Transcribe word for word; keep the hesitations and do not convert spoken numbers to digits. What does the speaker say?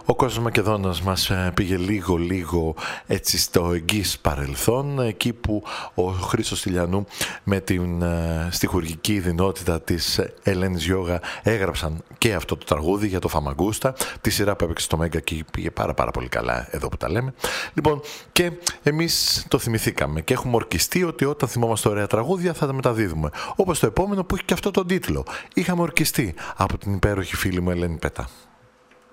Ο κόσμος Μακεδόνας μας πήγε λίγο λίγο έτσι στο εγγύς παρελθόν, εκεί που ο Χρήστος Τηλιανού με την στιχουργική δυνότητα της Ελένης Γιώγα έγραψαν και αυτό το τραγούδι για το Φαμαγκούστα, τη σειρά που έπαιξε στο Μέγκα και πήγε πάρα πάρα πολύ καλά εδώ που τα λέμε. Λοιπόν, και εμείς το θυμηθήκαμε και έχουμε ορκιστεί ότι όταν θυμόμαστε ωραία τραγούδια θα τα μεταδίδουμε. Όπως το επόμενο που έχει και αυτό τον τίτλο. Είχαμε ορκιστεί από την υπέροχη φίλη μου Ελένη Πέτα.